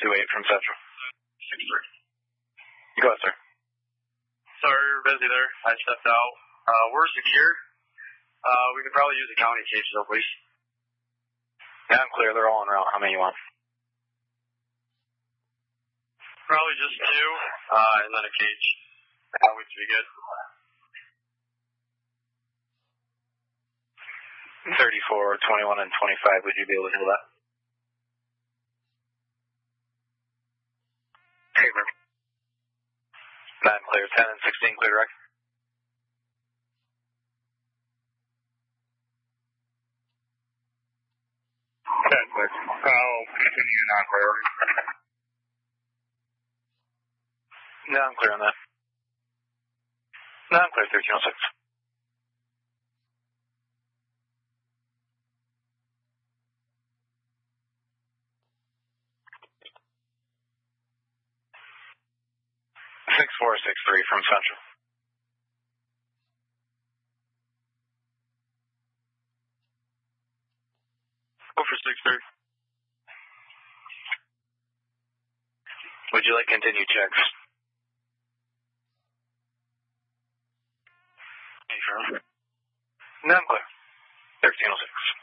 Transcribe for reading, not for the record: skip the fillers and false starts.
228 from Central. 6-3. Go ahead, sir. Sorry, we're busy there. I stepped out. We're secure. We could probably use a county cage though, please. Yeah, I'm clear. They're all en route. How many you want? Probably just 2, and then a cage. That would be good. 34, 21, and 25. Would you be able to handle that? Hey, man. 9 clear. 10 and 16 clear, right? I'll continue non-clear. No, I'm clear on that. No, I'm clear. 1306. Six 463 from Central. Go for 6-3. Would you like continued checks? Are you sure? No, I'm clear. 1306.